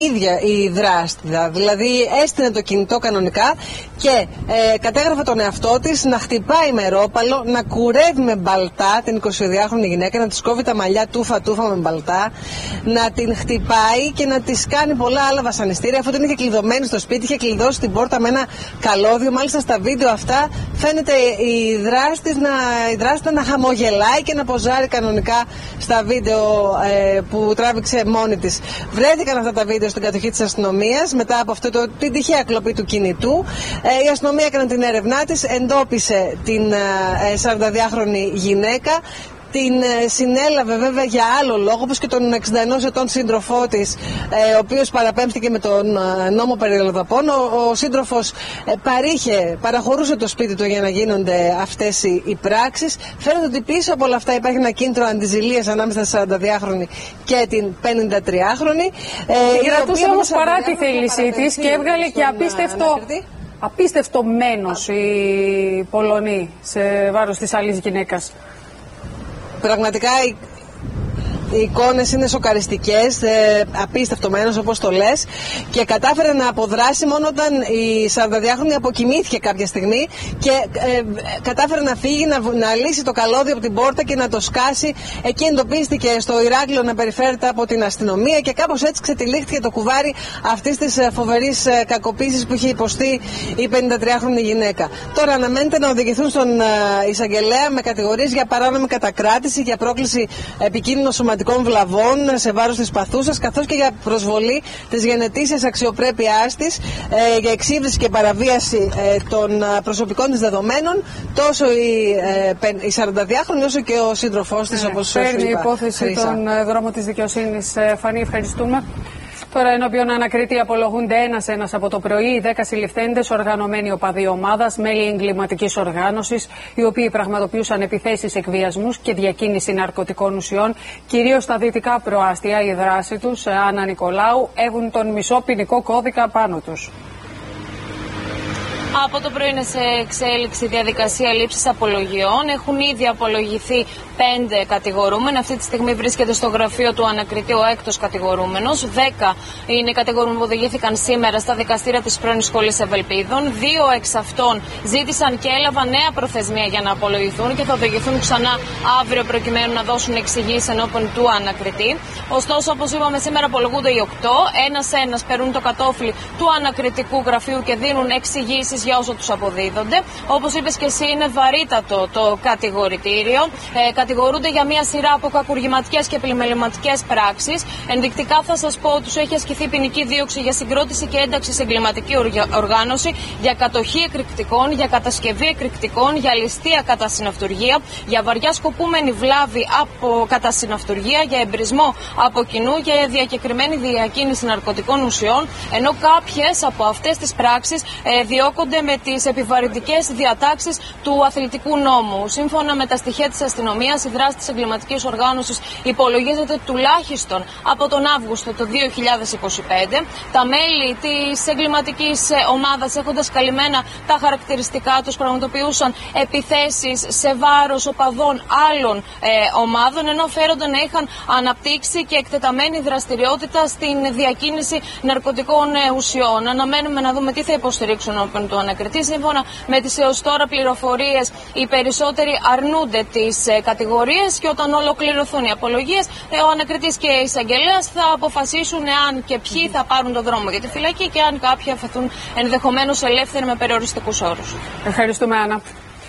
ίδια η δράστηδα, δηλαδή έστεινε το κινητό κανονικά και κατέγραφε τον εαυτό της να χτυπάει με ρόπαλο, να κουρεύει με μπαλτά την 22χρονη γυναίκα, να της κόβει τα μαλλιά τούφα με μπαλτά, να την χτυπάει και να της κάνει πολλά άλλα βασανιστήρια, αφού την είχε κλειδωμένη στο σπίτι, είχε κλειδώσει την πόρτα με ένα καλώδιο. Μάλιστα στα βίντεο αυτά φαίνεται η δράστη να χαμογελάει και να ποζάρει κανονικά στα βίντεο που τράβηξε μόνη της. Βρέθηκαν αυτά τα βίντεο στην κατοχή της αστυνομίας μετά από την τυχαία κλοπή του κινητού. Η αστυνομία έκανε την έρευνά της, εντόπισε την 42χρονη γυναίκα. Την συνέλαβε βέβαια για άλλο λόγο, όπως και τον 61 ετών σύντροφό της, ο οποίος παραπέμφθηκε με τον νόμο περί αλλοδαπών. Ο σύντροφος παραχωρούσε το σπίτι του για να γίνονται αυτές οι πράξεις. Φαίνεται ότι πίσω από όλα αυτά υπάρχει ένα κίνητρο αντιζηλίας ανάμεσα στη 42χρονη και την 53χρονη. Κρατούσε όμως παρά τη θέλησή της και έβγαλε και απίστευτο μένος η Πολωνή σε βάρος της άλλης γυναίκας. Πραγματικά οι εικόνες είναι σοκαριστικές, απίστευτο μένος όπως το λες, και κατάφερε να αποδράσει μόνο όταν η 42χρονη αποκοιμήθηκε κάποια στιγμή και κατάφερε να φύγει, να λύσει το καλώδιο από την πόρτα και να το σκάσει. Εκεί εντοπίστηκε στο Ηράκλειο να περιφέρεται από την αστυνομία και κάπως έτσι ξετυλίχθηκε το κουβάρι αυτής της φοβερής κακοποίησης που είχε υποστεί η 53χρονη γυναίκα. Τώρα αναμένεται να οδηγηθούν στον εισαγγελέα με κατηγορίες για παράνομη κατακράτηση, για πρόκληση επικίνδυνων σωματικών βλαβών σε βάρος της παθούσας, καθώς και για προσβολή της γενετήσιας αξιοπρέπειάς της, για εξύβριση και παραβίαση των προσωπικών της δεδομένων, τόσο η 42χρονη όσο και ο σύντροφός της, όπως σου είπα. Παίρνει η υπόθεση τον δρόμο της δικαιοσύνης. Φανή, ευχαριστούμε. Τώρα ενώπιον ανακρίτη απολογούνται ένας από το πρωί οι 10 συλληφθέντες οργανωμένοι οπαδοί ομάδας, μέλη εγκληματικής οργάνωσης, οι οποίοι πραγματοποιούσαν επιθέσεις, εκβιασμούς και διακίνηση ναρκωτικών ουσιών, κυρίως στα δυτικά προάστια. Η δράση τους, Άννα Νικολάου, έχουν τον μισό ποινικό κώδικα πάνω τους. Από το πρωί είναι σε εξέλιξη διαδικασία λήψης απολογιών. Έχουν ήδη απολογηθεί 5 κατηγορούμενοι. Αυτή τη στιγμή βρίσκεται στο γραφείο του ανακριτή ο 6ος κατηγορούμενος. 10 είναι οι κατηγορούμενοι που οδηγήθηκαν σήμερα στα δικαστήρια της πρώην σχολής Ευελπίδων. 2 εξ αυτών ζήτησαν και έλαβαν νέα προθεσμία για να απολογηθούν και θα οδηγηθούν ξανά αύριο προκειμένου να δώσουν εξηγήσεις ενώπιον του ανακριτή. Ωστόσο, όπως είπαμε, σήμερα απολογούνται οι 8. Ένας-ένας περνούν το κατόφλι του ανακριτικού γραφείου και δίνουν εξηγήσεις για όσο τους αποδίδονται. Όπως είπες και εσύ, είναι βαρύτατο το κατηγορητήριο. Κατηγορούνται για μια σειρά από κακουργηματικές και πλημεληματικές πράξεις. Ενδεικτικά θα σας πω, τους έχει ασκηθεί ποινική δίωξη για συγκρότηση και ένταξη σε εγκληματική οργάνωση, για κατοχή εκρηκτικών, για κατασκευή εκρηκτικών, για ληστεία κατά συναυτουργία, για βαριά σκοπούμενη βλάβη κατά συναυτουργία, για εμπρισμό από κοινού, για διακεκριμένη διακίνηση ναρκωτικών ουσιών, ενώ κάποιες από αυτές τις πράξεις διώκονται με τις επιβαρυντικές διατάξεις του αθλητικού νόμου. Σύμφωνα με τα στοιχεία της αστυνομίας, η δράση της εγκληματικής οργάνωσης υπολογίζεται τουλάχιστον από τον Αύγουστο το 2025. Τα μέλη της εγκληματικής ομάδας, έχοντας καλυμμένα τα χαρακτηριστικά τους, πραγματοποιούσαν επιθέσεις σε βάρος οπαδών άλλων ομάδων, ενώ φέρονται να είχαν αναπτύξει και εκτεταμένη δραστηριότητα στην διακίνηση ναρκωτικών ουσιών. Αναμένουμε να δούμε τι θα υποστηρίξουν όποιον του ανακριτή. Σύμφωνα με τις έως τώρα πληροφορίες, οι περισσότεροι αρνούνται τις κατηγορίες και όταν ολοκληρωθούν οι απολογίες, ο ανακριτής και οι εισαγγελέας θα αποφασίσουν αν και ποιοι θα πάρουν τον δρόμο για τη φυλακή και αν κάποιοι αφαιθούν ενδεχομένως ελεύθεροι με περιοριστικούς όρους. Ευχαριστούμε, Άννα.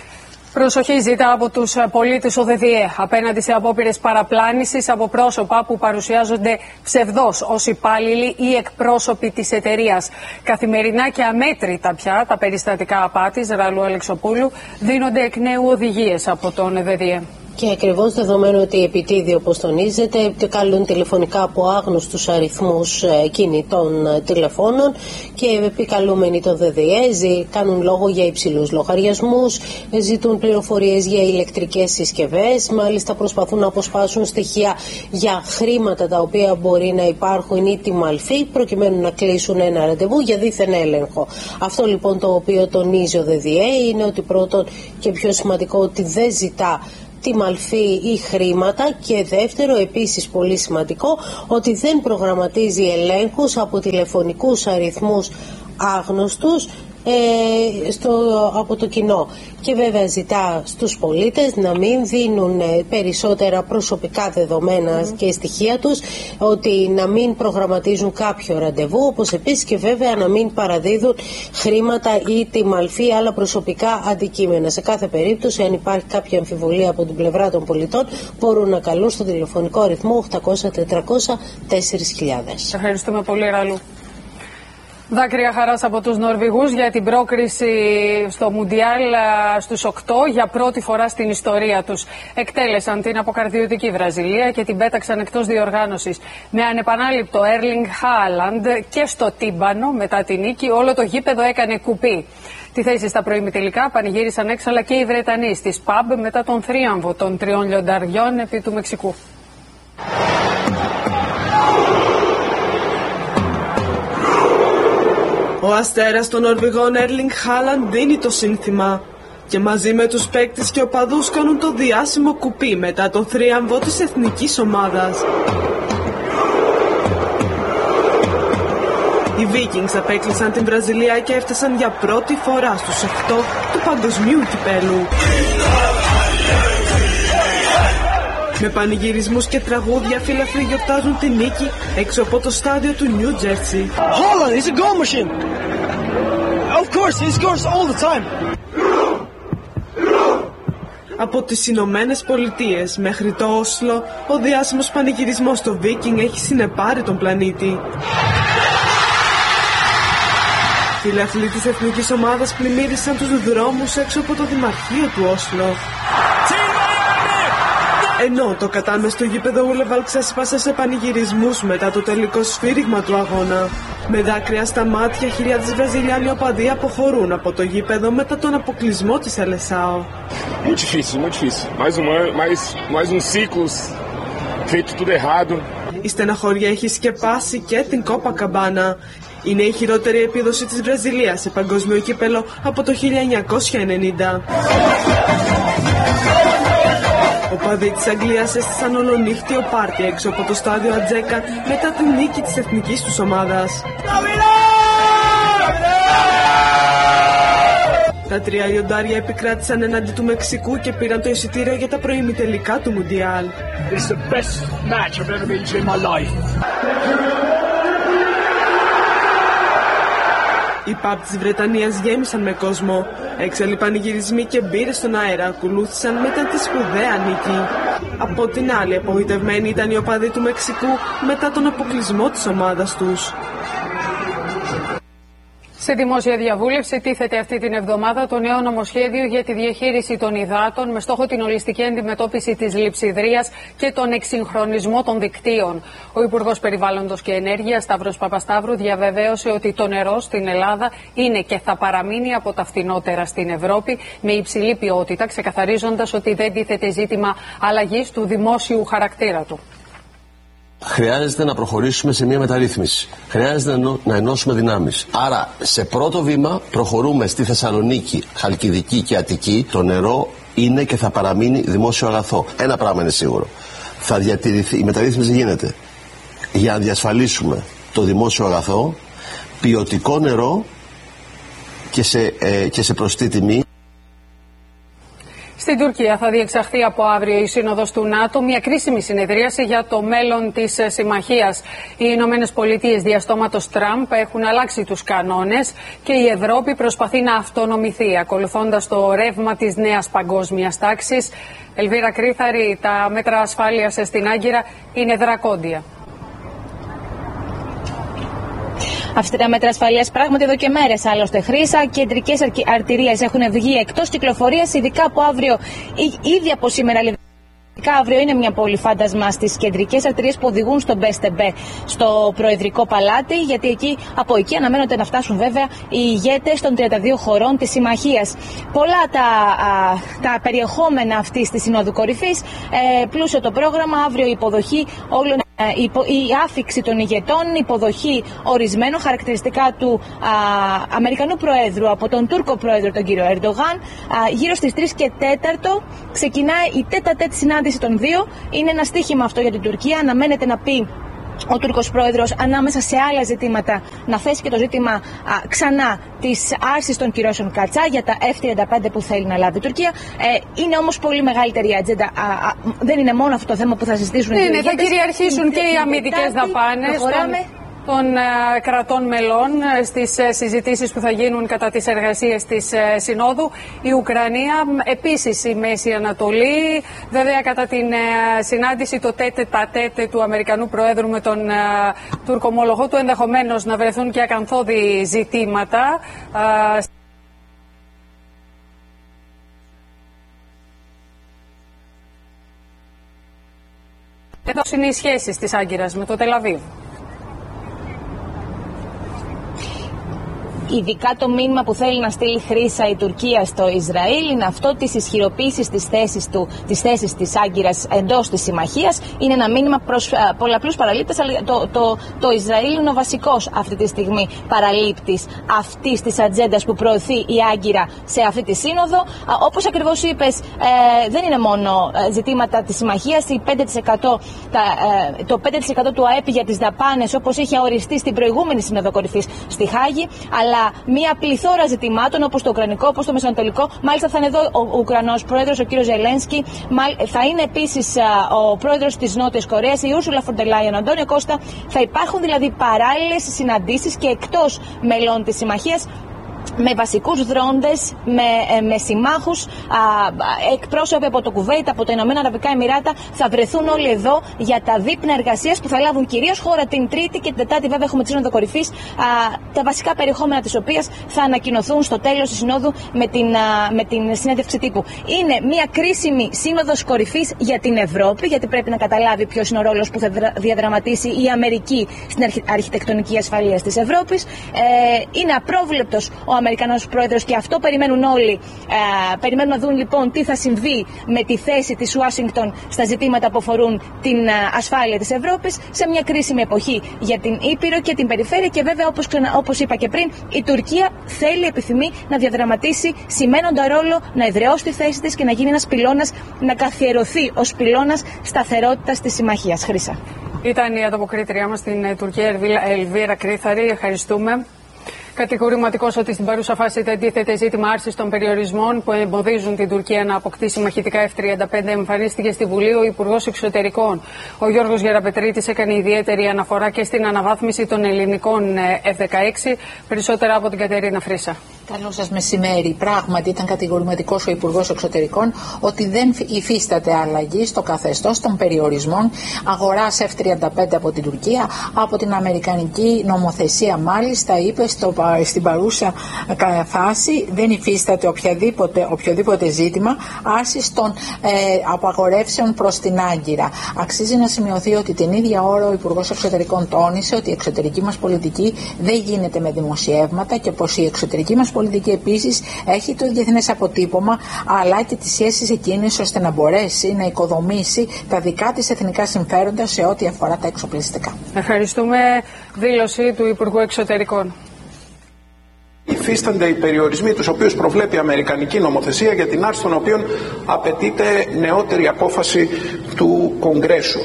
Προσοχή ζητά από τους πολίτες ο ΔΔΕ απέναντι σε απόπειρες παραπλάνησης από πρόσωπα που παρουσιάζονται ψευδώς ως υπάλληλοι ή εκπρόσωποι της εταιρείας. Καθημερινά και αμέτρητα πια τα περιστατικά απάτης Ραλού Αλεξοπούλου δίνονται εκ νέου οδηγίες από τον ΔΔΕ. Και ακριβώς δεδομένου ότι επιτίδη, όπως τονίζεται, καλούν τηλεφωνικά από άγνωστους αριθμούς κινητών τηλεφώνων και επικαλούμενοι το ΔΔΕ κάνουν λόγο για υψηλούς λογαριασμούς, ζητούν πληροφορίες για ηλεκτρικές συσκευές, μάλιστα προσπαθούν να αποσπάσουν στοιχεία για χρήματα τα οποία μπορεί να υπάρχουν ή τη μαλφή προκειμένου να κλείσουν ένα ραντεβού για δίθεν έλεγχο. Αυτό λοιπόν το οποίο τονίζει ο ΔΔΕ είναι ότι πρώτον και πιο σημαντικό ότι δεν ζητά τη μαλφή ή χρήματα, και δεύτερο, επίσης πολύ σημαντικό, ότι δεν προγραμματίζει ελέγχους από τηλεφωνικούς αριθμούς άγνωστους από το κοινό. Και βέβαια ζητά στους πολίτες να μην δίνουν περισσότερα προσωπικά δεδομένα και στοιχεία τους, ότι να μην προγραμματίζουν κάποιο ραντεβού, όπως επίσης και βέβαια να μην παραδίδουν χρήματα ή τη μαλφή ή άλλα προσωπικά αντικείμενα. Σε κάθε περίπτωση, αν υπάρχει κάποια αμφιβολία από την πλευρά των πολιτών, μπορούν να καλούν στο τηλεφωνικό αριθμό 800 400 4000. Ευχαριστούμε πολύ, Ραλού. Δάκρυα χαράς από τους Νορβηγούς για την πρόκριση στο Μουντιάλ στους 8 για πρώτη φορά στην ιστορία τους. Εκτέλεσαν την αποκαρδιωτική Βραζιλία και την πέταξαν εκτός διοργάνωσης. Με ανεπανάληπτο Έρλινγκ Χάλαντ και στο τύμπανο μετά την νίκη όλο το γήπεδο έκανε κουπί. Τη θέση στα προημιτελικά πανηγύρισαν έξαλα και οι Βρετανοί στις ΠΑΜ μετά τον θρίαμβο των 3 λιονταριών επί του Μεξικού. Ο αστέρας των Νορβηγών Έρλινγκ Χάλαντ δίνει το σύνθημα και μαζί με τους παίκτες και οπαδούς κάνουν το διάσημο κουπί μετά τον θρίαμβο της εθνικής ομάδας. Οι Vikings απέκλεισαν την Βραζιλία και έφτασαν για πρώτη φορά στους 8 του παγκοσμίου κυπέλου. Με πανηγυρισμούς και τραγούδια, φίλαθλοι γιορτάζουν τη νίκη έξω από το στάδιο του New Jersey. Holland is a goal machine. Of course, he scores all the time. Από τις Ηνωμένες Πολιτείες μέχρι το Όσλο, ο διάσημος πανηγυρισμός στο Viking έχει συνεπάρει τον πλανήτη. Φίλαθλοι της εθνικής ομάδας πλημμύρισαν τους δρόμους έξω από το Δημαρχείο του Όσλο. Ενώ το κατάμεστο γήπεδο Ούλεβαλ ξέσπασε σε πανηγυρισμούς μετά το τελικό σφύριγμα του αγώνα. Με δάκρυα στα μάτια, χιλιάδες Βραζιλιάνοι οπαδοί αποχωρούν από το γήπεδο μετά τον αποκλεισμό της Αλεσάο. Muito difícil, muito difícil. Mais um ciclo feito tudo errado. Η στεναχώρια έχει σκεπάσει και την Κόπακαμπάνα. Είναι η χειρότερη επίδοση της Βραζιλίας σε παγκόσμιο κύπελο από το 1990. Οπαδοί της Αγγλίας έστησαν ολονύχτιο πάρτι έξω από το στάδιο Ατζέκα μετά την νίκη της εθνικής τους ομάδας. Τα 3 λιοντάρια επικράτησαν εναντί του Μεξικού και πήραν το εισιτήριο για τα προημιτελικά του Μουντιάλ. Οι pub της Βρετανίας γέμισαν με κόσμο. Έξαλλοι πανηγυρισμοί και μπύρες στον αέρα ακολούθησαν μετά τη σπουδαία νίκη. Από την άλλη, απογοητευμένοι ήταν οι οπαδοί του Μεξικού μετά τον αποκλεισμό της ομάδας τους. Σε δημόσια διαβούλευση τίθεται αυτή την εβδομάδα το νέο νομοσχέδιο για τη διαχείριση των υδάτων με στόχο την ολιστική αντιμετώπιση της λειψιδρίας και τον εξυγχρονισμό των δικτύων. Ο Υπουργός Περιβάλλοντος και Ενέργειας Σταύρος Παπασταύρου διαβεβαίωσε ότι το νερό στην Ελλάδα είναι και θα παραμείνει από τα φθηνότερα στην Ευρώπη με υψηλή ποιότητα, ξεκαθαρίζοντας ότι δεν τίθεται ζήτημα αλλαγής του δημόσιου χαρακτήρα του. Χρειάζεται να προχωρήσουμε σε μια μεταρρύθμιση. Χρειάζεται να ενώσουμε δυνάμεις. Άρα, σε πρώτο βήμα, προχωρούμε στη Θεσσαλονίκη, Χαλκιδική και Αττική. Το νερό είναι και θα παραμείνει δημόσιο αγαθό. Ένα πράγμα είναι σίγουρο. Θα διατηρηθεί, η μεταρρύθμιση γίνεται για να διασφαλίσουμε το δημόσιο αγαθό, ποιοτικό νερό και σε προστή τιμή. Στην Τουρκία θα διεξαχθεί από αύριο η Σύνοδος του ΝΑΤΟ, μια κρίσιμη συνεδρίαση για το μέλλον της συμμαχίας. Οι Ηνωμένες Πολιτείες διαστόματος Τραμπ έχουν αλλάξει τους κανόνες και η Ευρώπη προσπαθεί να αυτονομηθεί, ακολουθώντας το ρεύμα της νέας παγκόσμιας τάξης. Ελβίρα Κρίθαρη, τα μέτρα ασφάλειας στην Άγκυρα είναι δρακόντια. Αυστηρά μέτρα ασφαλείας πράγματι εδώ και μέρες. Άλλωστε, χρήσα κεντρικές αρτηρίες έχουν βγει εκτός κυκλοφορίας, ειδικά από αύριο, ήδη από σήμερα. Αύριο είναι μια πόλη φάντασμα στις κεντρικές αρτηρίες που οδηγούν στον Μπέστεμπε, στο Προεδρικό Παλάτι, γιατί από εκεί αναμένονται να φτάσουν βέβαια οι ηγέτες των 32 χωρών της Συμμαχίας. Πολλά τα περιεχόμενα αυτής της Συνόδου Κορυφής, πλούσιο το πρόγραμμα, αύριο η υποδοχή όλων. η άφιξη των ηγετών, η υποδοχή ορισμένων χαρακτηριστικά του Αμερικανού Προέδρου από τον Τούρκο Πρόεδρο, τον κύριο Ερντογάν. Γύρω στις 3 και 4 ξεκινάει η τέτα-τέτ συνάντηση των δύο. Είναι ένα στοίχημα αυτό για την Τουρκία. Αναμένεται να πει ο Τούρκος Πρόεδρος, ανάμεσα σε άλλα ζητήματα, να θέσει και το ζήτημα ξανά της άρσης των κυρώσεων Κατσά για τα F-35 που θέλει να λάβει η Τουρκία. Είναι όμως πολύ μεγαλύτερη η ατζέντα. Δεν είναι μόνο αυτό το θέμα που θα συζητήσουν οι ηγέτες. Θα κυριαρχήσουν και οι αμυντικές δαπάνες των κρατών μελών στις συζητήσεις που θα γίνουν κατά τις εργασίες της Συνόδου. Η Ουκρανία, επίσης η Μέση Ανατολή. Βέβαια, κατά την συνάντηση το τέτε του Αμερικανού Προέδρου με τον Τούρκο ομόλογο του, ενδεχομένως να βρεθούν και ακαθόδη ζητήματα. Εδώ είναι οι σχέσεις της Άγκυρας με το Τελαβίβ. Ειδικά το μήνυμα που θέλει να στείλει Χρύσα η Τουρκία στο Ισραήλ είναι αυτό της ισχυροποίησης της θέσης της Άγκυρας εντός της συμμαχίας. Είναι ένα μήνυμα προς πολλαπλούς παραλήπτες, αλλά το Ισραήλ είναι ο βασικός αυτή τη στιγμή παραλήπτης αυτής της ατζέντας που προωθεί η Άγκυρα σε αυτή τη σύνοδο. Όπως ακριβώς είπες, δεν είναι μόνο ζητήματα της συμμαχίας. Το 5% του ΑΕΠ για τις δαπάνες, όπως είχε οριστεί στην προηγούμενη Σύνοδο Κορυφής στη Χάγη, αλλά μία πληθώρα ζητημάτων όπως το Ουκρανικό, όπως το Μεσανατολικό. Μάλιστα θα είναι εδώ ο Ουκρανός πρόεδρος, ο κύριος Ζελένσκι. Θα είναι επίσης ο πρόεδρος της Νότιας Κορέας, η Ούρσουλα φον ντερ Λάιεν, ο Αντώνιο Κώστα. Θα υπάρχουν δηλαδή παράλληλες συναντήσεις και εκτός μελών της συμμαχίας, με βασικούς δρόντες, με συμμάχους, εκπρόσωποι από το Κουβέιτ, από τα Ηνωμένα Αραβικά Εμιράτα. Θα βρεθούν όλοι εδώ για τα δείπνα εργασίας που θα λάβουν κυρίως χώρα την Τρίτη και την Τετάρτη. Βέβαια, έχουμε τη Σύνοδο Κορυφής, τα βασικά περιεχόμενα της οποίας θα ανακοινωθούν στο τέλος της Συνόδου με την συνέντευξη τύπου. Είναι μια κρίσιμη Σύνοδος Κορυφής για την Ευρώπη, γιατί πρέπει να καταλάβει ποιος είναι ο ρόλος που θα διαδραματίσει η Αμερική στην αρχιτεκτονική ασφαλείας της Ευρώπης. Είναι απρόβλεπτος ο Αμερικανός Πρόεδρος και αυτό περιμένουν όλοι. Περιμένουν να δουν λοιπόν τι θα συμβεί με τη θέση της Ουάσιγκτον στα ζητήματα που αφορούν την ασφάλεια της Ευρώπης σε μια κρίσιμη εποχή για την Ήπειρο και την περιφέρεια. Και βέβαια, όπως είπα και πριν, η Τουρκία επιθυμεί να διαδραματίσει σημαίνοντα ρόλο, να εδραιώσει τη θέση της και να γίνει ένας πυλώνας, να καθιερωθεί ως πυλώνας σταθερότητας της συμμαχίας. Χρύσα. Ήταν η ανταποκρίτριά μας στην Τουρκία, Ελβίρα Κρίθαρη. Ευχαριστούμε. Κατηγορηματικός ότι στην παρούσα φάση αντίθεται ζήτημα άρσης των περιορισμών που εμποδίζουν την Τουρκία να αποκτήσει μαχητικά F-35 εμφανίστηκε στη Βουλή ο Υπουργός Εξωτερικών. Ο Γιώργος Γεραπετρίτης έκανε ιδιαίτερη αναφορά και στην αναβάθμιση των ελληνικών F-16. Περισσότερα από την Κατερίνα Φρύσα. Καλό σας μεσημέρι. Πράγματι ήταν κατηγορηματικός ο Υπουργός Εξωτερικών ότι δεν υφίσταται αλλαγή στο καθεστώς των περιορισμών αγοράς F-35 από την Τουρκία. Από την αμερικανική νομοθεσία μάλιστα είπε στην παρούσα φάση δεν υφίσταται οποιοδήποτε ζήτημα άρσης των απαγορεύσεων προς την Άγκυρα. Αξίζει να σημειωθεί ότι την ίδια ώρα ο Υπουργός Εξωτερικών τόνισε ότι η εξωτερική μας πολιτική δεν γίνεται με δημοσιεύματα και πως η εξωτερική μας πολιτική επίσης έχει το διεθνές αποτύπωμα αλλά και τις σχέσεις εκείνες ώστε να μπορέσει να οικοδομήσει τα δικά της εθνικά συμφέροντα σε ό,τι αφορά τα εξοπλιστικά. Ευχαριστούμε. Δήλωση του Υπουργού Εξωτερικών. Υφίστανται οι περιορισμοί τους οποίους προβλέπει η αμερικανική νομοθεσία για την άρση των οποίων απαιτείται νεότερη απόφαση του Κογκρέσου.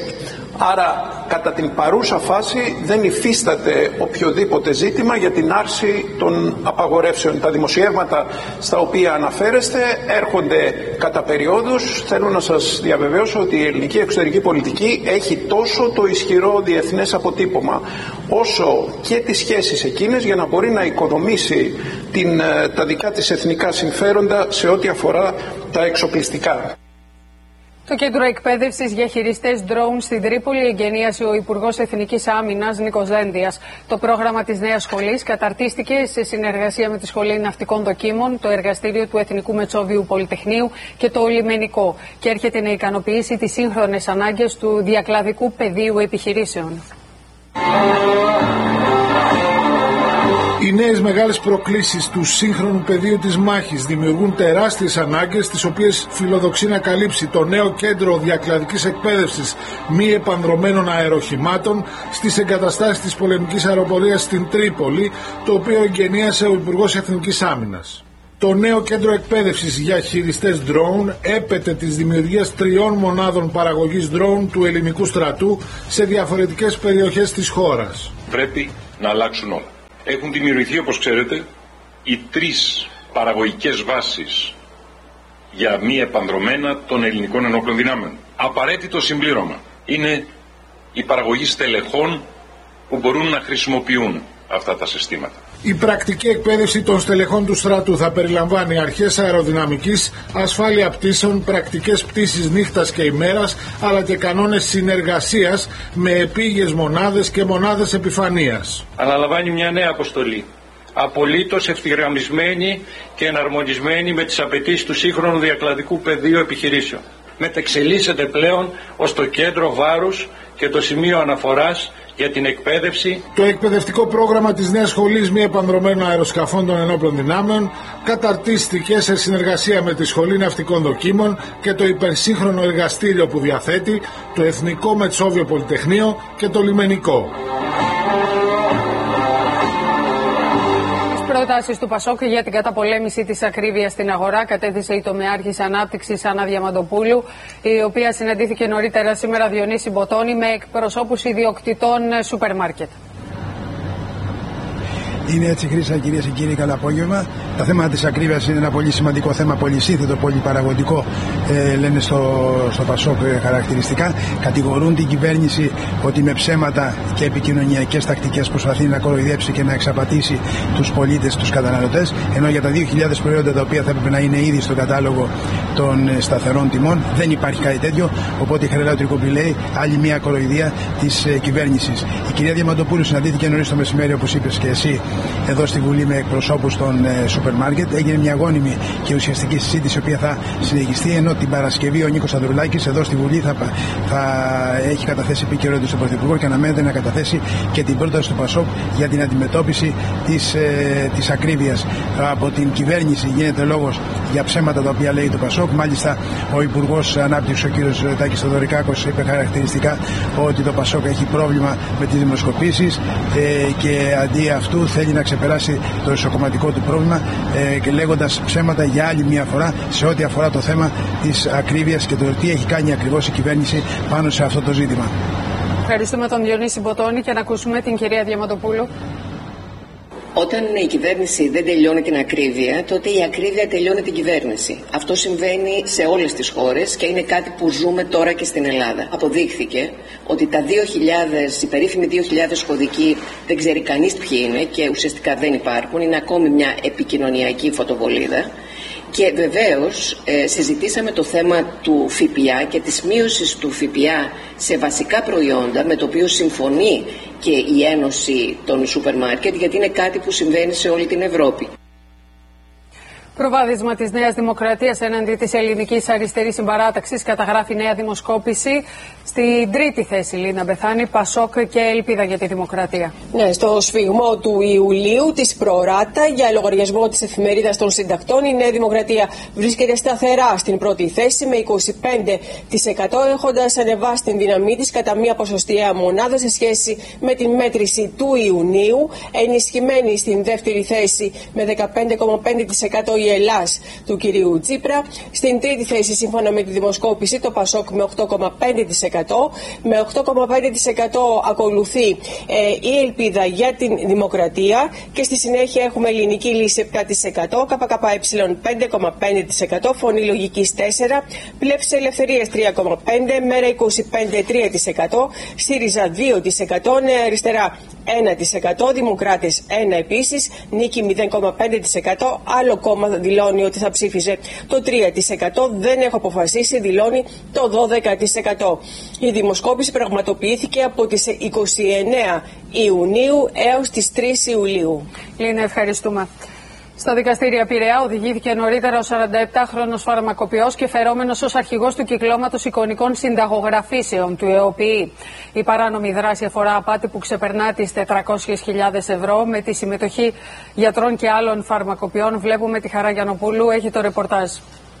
Άρα κατά την παρούσα φάση δεν υφίσταται οποιοδήποτε ζήτημα για την άρση των απαγορεύσεων. Τα δημοσιεύματα στα οποία αναφέρεστε έρχονται κατά περιόδους. Θέλω να σας διαβεβαιώσω ότι η ελληνική εξωτερική πολιτική έχει τόσο το ισχυρό διεθνές αποτύπωμα όσο και τις σχέσεις εκείνες για να μπορεί να οικοδομήσει τα δικά της εθνικά συμφέροντα σε ό,τι αφορά τα εξοπλιστικά. Το Κέντρο Εκπαίδευσης για χειριστές drone στην Τρίπολη εγκαινίασε ο Υπουργός Εθνικής Άμυνας Νίκος Δένδιας. Το πρόγραμμα της νέας σχολής καταρτίστηκε σε συνεργασία με τη Σχολή Ναυτικών Δοκίμων, το Εργαστήριο του Εθνικού Μετσόβιου Πολυτεχνείου και το Λιμενικό και έρχεται να ικανοποιήσει τις σύγχρονες ανάγκες του διακλαδικού πεδίου επιχειρήσεων. Οι νέες μεγάλες προκλήσεις του σύγχρονου πεδίου της μάχης δημιουργούν τεράστιες ανάγκες, τις οποίες φιλοδοξεί να καλύψει το νέο κέντρο διακλαδικής εκπαίδευσης μη επανδρωμένων αεροχημάτων στις εγκαταστάσεις της πολεμικής αεροπορίας στην Τρίπολη, το οποίο εγγενίασε ο Υπουργός Εθνικής Άμυνας. Το νέο κέντρο εκπαίδευσης για χειριστές drone έπεται της δημιουργίας 3 μονάδων παραγωγής drone του ελληνικού στρατού σε διαφορετικές περιοχές της χώρας. Πρέπει να αλλάξουν όλα. Έχουν δημιουργηθεί, όπως ξέρετε, οι 3 παραγωγικές βάσεις για μη επανδρομένα των ελληνικών ενόπλων δυνάμεων. Απαραίτητο συμπλήρωμα είναι η παραγωγή στελεχών που μπορούν να χρησιμοποιούν αυτά τα συστήματα. Η πρακτική εκπαίδευση των στελεχών του στρατού θα περιλαμβάνει αρχές αεροδυναμικής, ασφάλεια πτήσεων, πρακτικές πτήσεις νύχτας και ημέρας, αλλά και κανόνες συνεργασίας με επίγειες μονάδες και μονάδες επιφανείας. Αναλαμβάνει μια νέα αποστολή, απολύτως ευθυγραμμισμένη και εναρμονισμένη με τις απαιτήσεις του σύγχρονου διακλαδικού πεδίου επιχειρήσεων. Μετεξελίσσεται πλέον ως το κέντρο βάρους και το σημείο αναφοράς για την εκπαίδευση. Το εκπαιδευτικό πρόγραμμα της νέας σχολής μη επανδρομένων αεροσκαφών των ενόπλων δυνάμεων καταρτίστηκε σε συνεργασία με τη Σχολή Ναυτικών Δοκίμων και το υπερσύγχρονο εργαστήριο που διαθέτει, το Εθνικό Μετσόβιο Πολυτεχνείο και το Λιμενικό. Προτάσεις του ΠΑΣΟΚ για την καταπολέμηση της ακρίβειας στην αγορά κατέθεσε η τομεάρχης ανάπτυξης Άννα Διαμαντοπούλου, η οποία συναντήθηκε νωρίτερα σήμερα, Διονύση Μποτώνη, με εκπροσώπους ιδιοκτητών σούπερ μάρκετ. Είναι έτσι, Χρύσα, κυρίες και κύριοι, καλό απόγευμα. Το θέμα της ακρίβειας είναι ένα πολύ σημαντικό θέμα, πολυσύνθετο, πολυπαραγωγικό, λένε στο ΠΑΣΟΚ χαρακτηριστικά. Κατηγορούν την κυβέρνηση ότι με ψέματα και επικοινωνιακές τακτικές προσπαθεί να κοροϊδέψει και να εξαπατήσει τους πολίτες, τους καταναλωτές, ενώ για τα 2.000 προϊόντα τα οποία θα έπρεπε να είναι ήδη στο κατάλογο των σταθερών τιμών δεν υπάρχει κάτι τέτοιο. Οπότε η Χαριλάου Τρικομπή λέει άλλη μια κοροϊδία της κυβέρνησης. Η κυρία Διαμαντοπούλου συναντήθηκε νωρίς το μεσημέρι, όπως είπες και εσύ, εδώ στη Βουλή με εκπροσώπους των σούπερ μάρκετ. Έγινε μια γόνιμη και ουσιαστική συζήτηση, η οποία θα συνεχιστεί, ενώ την Παρασκευή ο Νίκος Ανδρουλάκης εδώ στη Βουλή θα έχει καταθέσει επικαιρότητα στον Πρωθυπουργό και αναμένεται να καταθέσει και την πρόταση του ΠΑΣΟΚ για την αντιμετώπιση της ακρίβειας. Από την κυβέρνηση γίνεται λόγος για ψέματα τα οποία λέει το ΠΑΣΟΚ. Μάλιστα ο Υπουργός Ανάπτυξης, ο κ. Τάκης Θεοδωρικάκος, είπε χαρακτηριστικά ότι το ΠΑΣΟΚ έχει πρόβλημα με τις δημοσκοπήσεις και αντί αυτού θέλει να ξεπεράσει το ισοκομματικό του πρόβλημα, και λέγοντας ψέματα για άλλη μια φορά σε ό,τι αφορά το θέμα της ακρίβειας και το τι έχει κάνει ακριβώς η κυβέρνηση πάνω σε αυτό το ζήτημα. Ευχαριστούμε τον Διονύση Μποτώνη και να ακούσουμε την κυρία Διαμαντοπούλου. Όταν η κυβέρνηση δεν τελειώνει την ακρίβεια, τότε η ακρίβεια τελειώνει την κυβέρνηση. Αυτό συμβαίνει σε όλες τις χώρες και είναι κάτι που ζούμε τώρα και στην Ελλάδα. Αποδείχθηκε ότι τα 2.000, οι περίφημοι 2.000 κωδικοί δεν ξέρει κανείς ποιοι είναι και ουσιαστικά δεν υπάρχουν. Είναι ακόμη μια επικοινωνιακή φωτοβολίδα. Και βεβαίως συζητήσαμε το θέμα του ΦΠΑ και της μείωσης του ΦΠΑ σε βασικά προϊόντα, με το οποίο συμφωνεί και η Ένωση των Σούπερ Μάρκετ, γιατί είναι κάτι που συμβαίνει σε όλη την Ευρώπη. Προβάδισμα της Νέας Δημοκρατίας έναντι της Ελληνικής Αριστερής Συμπαράταξης καταγράφει νέα δημοσκόπηση. Στην τρίτη θέση, Λίνα Μπεθάνη, ΠΑΣΟΚ και Ελπίδα για τη Δημοκρατία. Ναι, στο σφιγμό του Ιουλίου της Προράτα για λογαριασμό της Εφημερίδας των Συντακτών, η Νέα Δημοκρατία βρίσκεται σταθερά στην πρώτη θέση με 25%, έχοντας ανεβάσει την δύναμή της κατά μία ποσοστιαία μονάδα σε σχέση με την μέτρηση του Ιουνίου, ενισχυμένη στην δεύτερη θέση με 15,5% η Ελλάς του κυρίου Τσίπρα. Στην τρίτη θέση, σύμφωνα με τη δημοσκόπηση, το ΠΑΣΟΚ με 8,5%. Με 8,5% ακολουθεί η Ελπίδα για την Δημοκρατία και στη συνέχεια έχουμε Ελληνική Λύση 7%, ΚΚΕ 5,5%, Φωνή Λογικής 4%, Πλεύση Ελευθερίας 3,5%, Μέρα 25% 3%, ΣΥΡΙΖΑ 2%, Νέα Αριστερά 1%, Δημοκράτες 1% επίσης, Νίκη 0,5%, άλλο κόμμα δηλώνει ότι θα ψήφιζε το 3%, δεν έχω αποφασίσει, δηλώνει το 12%. Η δημοσκόπηση πραγματοποιήθηκε από τις 29 Ιουνίου έως τις 3 Ιουλίου. Λίνα, ευχαριστούμε. Στα δικαστήρια Πειραιά οδηγήθηκε νωρίτερα ο 47χρονος φαρμακοποιός και φερόμενος ως αρχηγός του κυκλώματος εικονικών συνταγογραφήσεων του ΕΟΠΗ. Η παράνομη δράση αφορά απάτη που ξεπερνά τις 400.000 ευρώ με τη συμμετοχή γιατρών και άλλων φαρμακοποιών. Βλέπουμε τη Χαρά Γιαννοπούλου, έχει το ρεπορτάζ.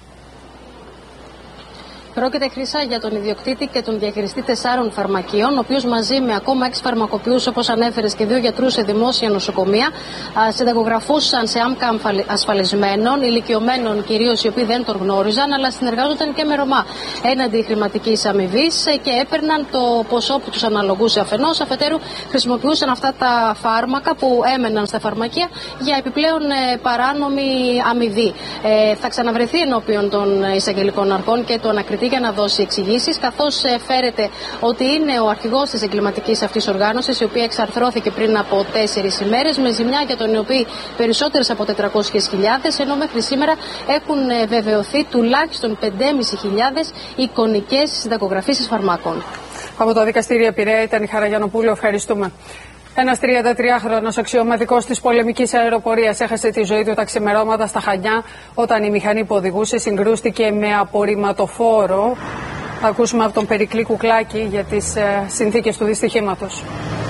Πρόκειται, Χρύσα, για τον ιδιοκτήτη και τον διαχειριστή 4 φαρμακείων, ο οποίος μαζί με ακόμα 6 φαρμακοποιούς, όπως ανέφερες, και 2 γιατρούς σε δημόσια νοσοκομεία, συνταγογραφούσαν σε άμκα ασφαλισμένων, ηλικιωμένων κυρίως, οι οποίοι δεν τον γνώριζαν, αλλά συνεργάζονταν και με Ρωμά έναντι χρηματικής αμοιβής και έπαιρναν το ποσό που τους αναλογούσε αφενός. Αφετέρου, χρησιμοποιούσαν αυτά τα φάρμακα που έμεναν στα φαρμακεία για επιπλέον παράνομη αμοιβή. Θα ξαναβρεθεί ενώπιον των εισαγγελικών αρχών και του ανακριτή για να δώσει εξηγήσεις, καθώς φέρεται ότι είναι ο αρχηγός της εγκληματικής αυτής οργάνωσης, η οποία εξαρθρώθηκε πριν από 4 ημέρες, με ζημιά για τον οποίο περισσότερες από 400.000, ενώ μέχρι σήμερα έχουν βεβαιωθεί τουλάχιστον 5.500 εικονικές συνταγογραφήσεις φαρμάκων. Από το δικαστήριο Πειραιά ήταν η Χαρά Γιαννοπούλου, ευχαριστούμε. Ένας 33χρονος αξιωματικός της πολεμικής αεροπορίας έχασε τη ζωή του τα ξημερώματα στα Χανιά όταν η μηχανή που οδηγούσε συγκρούστηκε με απορριμματοφόρο. Θα ακούσουμε από τον Περικλή Κουκλάκη για τις συνθήκες του δυστυχήματος.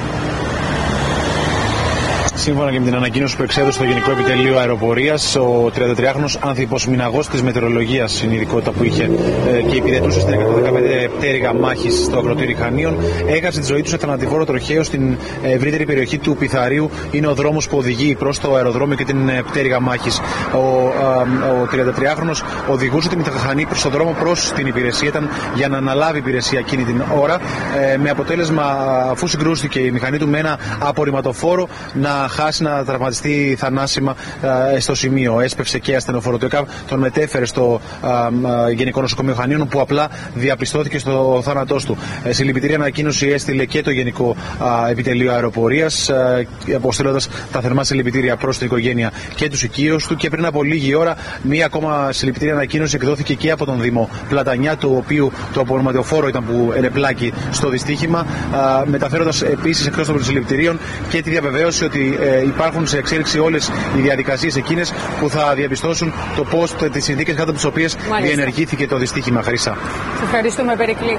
Σύμφωνα και με την ανακοίνωση που εξέδωσε το Γενικό Επιτελείο Αεροπορίας, ο 33χρονος άνθυπος μηναγός της μετεωρολογίας, είναι η ειδικότητα που είχε και υπηρετούσε στην 115 πτέρυγα μάχης στο ακροτήρι Χανίων, έχασε τη ζωή του σε θανατηφόρο τροχαίο στην ευρύτερη περιοχή του Πιθαρίου. Είναι ο δρόμος που οδηγεί προς το αεροδρόμιο και την πτέρυγα μάχης. Ο 33χρονος οδηγούσε τη μηχανή προς τον δρόμο προς την υπηρεσία, ήταν για να αναλάβει υπηρεσία εκείνη την ώρα, με αποτέλεσμα, αφού συγκρούστηκε η μηχανή του με ένα απορριμματοφόρο, να χάσει, να τραυματιστεί θανάσιμα στο σημείο. Έσπευσε και ασθενοφόρο. Τον μετέφερε στο Γενικό Νοσοκομείο Χανίων, που απλά διαπιστώθηκε στο θάνατός του. Συλληπιτήρια ανακοίνωση έστειλε και το Γενικό Επιτελείο Αεροπορίας, αποστέλλοντας τα θερμά συλληπιτήρια προς την οικογένεια και τους οικείους του. Και πριν από λίγη ώρα, μία ακόμα συλληπιτήρια ανακοίνωση εκδόθηκε και από τον Δήμο Πλατανιά, του οποίου το απορριμματοφόρο ήταν που ενεπλάκη στο δυστύχημα, μεταφέροντας επίσης εκτός των συλληπιτηρίων και τη διαβεβαίωση ότι υπάρχουν σε εξέλιξη όλες οι διαδικασίες εκείνες που θα διαπιστώσουν το πώς, τις συνθήκες κάτω από τις οποίες διενεργήθηκε το δυστύχημα. Χρυσά. Ευχαριστούμε, Περικλή.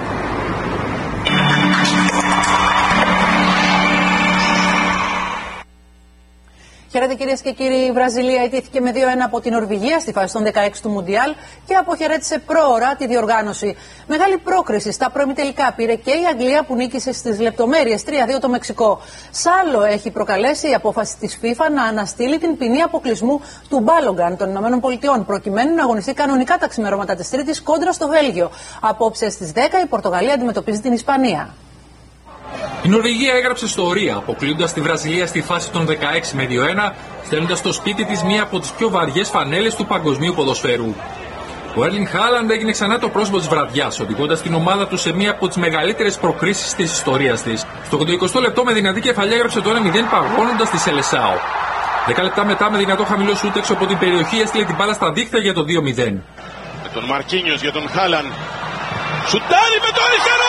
Χαίρετε, κυρίες και κύριοι. Η Βραζιλία ιτήθηκε με 2-1 από την Νορβηγία στη φάση των 16 του Μουντιάλ και αποχαιρέτησε πρόωρα τη διοργάνωση. Μεγάλη πρόκριση στα προημιτελικά πήρε και η Αγγλία, που νίκησε στις λεπτομέρειες 3-2 το Μεξικό. Σάλο έχει προκαλέσει η απόφαση της FIFA να αναστείλει την ποινή αποκλεισμού του Μπάλογκαν των ΗΠΑ, προκειμένου να αγωνιστεί κανονικά τα ξημερώματα της Τρίτης κόντρα στο Βέλγιο. Απόψε στις 10 η Πορτογαλία αντιμετωπίζει την Ισπανία. Η Νορβηγία έγραψε ιστορία, αποκλείοντας τη Βραζιλία στη φάση των 16 με 2-1, στέλνοντας στο σπίτι της μία από τις πιο βαριές φανέλες του παγκοσμίου ποδοσφαίρου. Ο Έρλινγκ Χάλαντ έγινε ξανά το πρόσωπο της βραδιάς, οδηγώντας την ομάδα του σε μία από τις μεγαλύτερες προκρίσεις της ιστορίας της. Στο 80 λεπτό με δυνατή κεφαλιά έγραψε το 1-0, παγώνοντας τη Σελεσάο. 10 λεπτά μετά με δυνατό χαμηλό σούτ έξω από την περιοχή έστειλε την μπάλα στα δίχτυα για το 2-0. Με τον Μαρκίνιος για τον Χάλαντ. Σουτάρι με το αριστερό!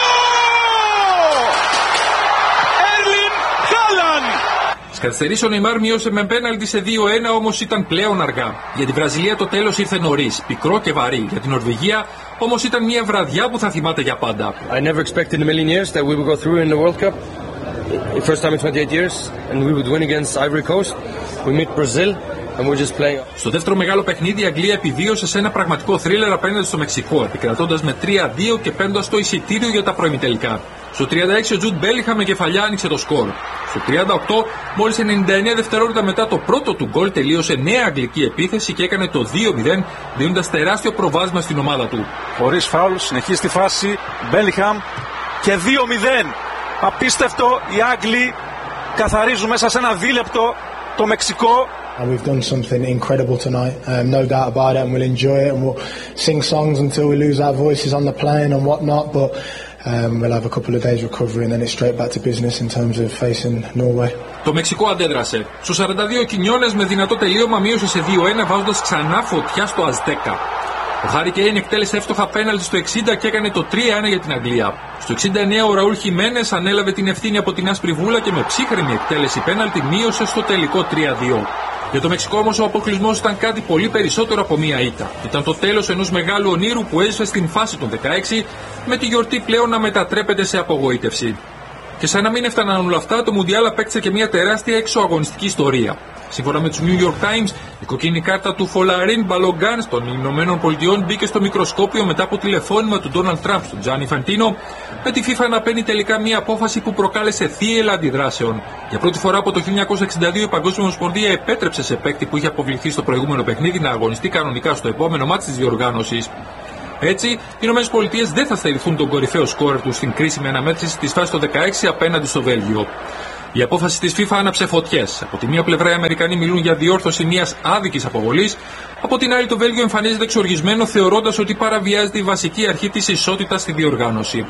Στις καθυστερήσεις ο Νεϊμάρ μείωσε με πέναλτι σε 2-1, όμως ήταν πλέον αργά. Για τη Βραζιλία το τέλος ήρθε νωρίς, πικρό και βαρύ. Για την Νορβηγία όμως ήταν μια βραδιά που θα θυμάται για πάντα. I never expected in a million years that we would go through in the World Cup. First time in 28 years and we would win against Ivory Coast. We meet Brazil. Στο δεύτερο μεγάλο παιχνίδι η Αγγλία επιβίωσε σε ένα πραγματικό θρίλερ απέναντι στο Μεξικό, επικρατώντας με 3-2 και παίρνοντας το εισιτήριο για τα προημιτελικά. Στο 36 ο Τζουντ Μπέλιγχαμ με κεφαλιά άνοιξε το σκορ. Στο 38, μόλις 99 δευτερόλεπτα μετά το πρώτο του γκολ, τελείωσε νέα αγγλική επίθεση και έκανε το 2-0, δίνοντας τεράστιο προβάδισμα στην ομάδα του. Χωρίς φάουλ, συνεχίζει τη φάση, Μπέλιγχαμ και 2-0. Απίστευτο, οι Άγγλοι καθαρίζουν μέσα σε ένα δίλεπτο το Μεξικό. We've done something incredible tonight, no doubt about it, and we'll enjoy it and we'll sing songs until we lose our voices on the plane and whatnot, but we'll have a couple of days recovery and then it's straight back to business in terms of facing Norway. Το Μεξικό αντέδρασε. Στους 42 Κινιόνες με δυνατό τελείωμα μείωσε σε 2-1, βάζοντας ξανά φωτιά στο Αζτέκα. Ο Χάρι Κέιν εκτέλεσε εύστοχα πέναλτι στο 60 και έκανε το 3-1 για την Αγγλία. Στο 69 ο Ραούλ Χιμένες ανέλαβε την ευθύνη από την άσπρη βούλα και με ψύχρεμη εκτέλεση πέναλτι μείωσε στο τελικό 3-2. Για το Μεξικό όμως ο αποκλεισμός ήταν κάτι πολύ περισσότερο από μία ήττα. Ήταν το τέλος ενός μεγάλου ονείρου που έζησε στην φάση των 16, με τη γιορτή πλέον να μετατρέπεται σε απογοήτευση. Και σαν να μην έφταναν όλα αυτά, το Μουντιάλ απέκτησε και μια τεράστια εξωαγωνιστική ιστορία. Σύμφωνα με τους New York Times, η κοκκίνη κάρτα του Φολαρίν Μπαλογκάν των Ηνωμένων Πολιτειών μπήκε στο μικροσκόπιο μετά από τηλεφώνημα του Ντόναλντ Τραμπ στον Τζάνι Φαντίνο, με τη FIFA να παίρνει τελικά μια απόφαση που προκάλεσε θύελλα αντιδράσεων. Για πρώτη φορά από το 1962 η Παγκόσμια Ομοσπονδία επέτρεψε σε παίκτη που είχε αποβληθεί στο προηγούμενο παιχνίδι να αγωνιστεί κανονικά στο επόμενο μάτς της διοργάνωσης. Έτσι, οι ΗΠΑ δεν θα στερηθούν τον κορυφαίο σκόρερ του στην κρίσιμη αναμέτρηση της φάσης των 16 απέναντι στο Βέλγιο. Η απόφαση της FIFA άναψε φωτιές. Από τη μία πλευρά οι Αμερικανοί μιλούν για διόρθωση μιας άδικης αποβολής, από την άλλη το Βέλγιο εμφανίζεται εξοργισμένο θεωρώντας ότι παραβιάζεται η βασική αρχή της ισότητας στη διοργάνωση.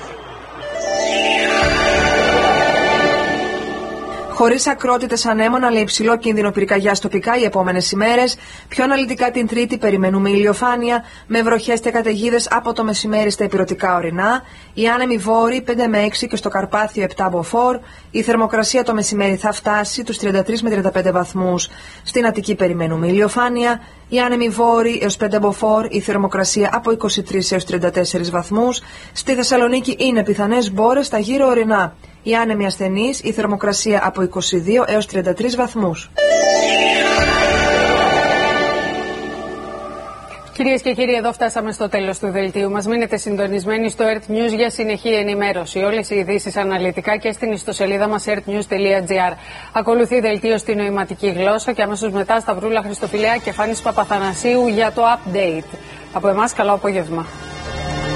Χωρίς ακρότητες ανέμων αλλά υψηλό κίνδυνο πυρκαγιάς τοπικά οι επόμενες ημέρες. Πιο αναλυτικά την Τρίτη περιμένουμε ηλιοφάνεια με βροχές και καταιγίδες από το μεσημέρι στα ηπειρωτικά ορεινά. Οι άνεμοι βόρειοι 5 με 6 και στο Καρπάθιο 7 μποφόρ. Η θερμοκρασία το μεσημέρι θα φτάσει τους 33 με 35 βαθμούς. Στην Αττική περιμένουμε ηλιοφάνεια. Οι άνεμοι βόρειοι έως 5 μποφόρ. Η θερμοκρασία από 23 έως 34 βαθμούς. Στη Θεσσαλονίκη είναι πιθανές μπόρες στα γύρω ορεινά. Οι άνεμοι ασθενείς, η θερμοκρασία από 22 έως 33 βαθμούς. Κυρίες και κύριοι, εδώ φτάσαμε στο τέλος του δελτίου μας. Μείνετε συντονισμένοι στο Earth News για συνεχή ενημέρωση. Όλες οι ειδήσεις αναλυτικά και στην ιστοσελίδα μας earthnews.gr. Ακολουθεί δελτίο στη νοηματική γλώσσα και αμέσως μετά Σταυρούλα Χριστοφιλέα και Φάνης Παπαθανασίου για το update. Από εμάς, καλό απόγευμα.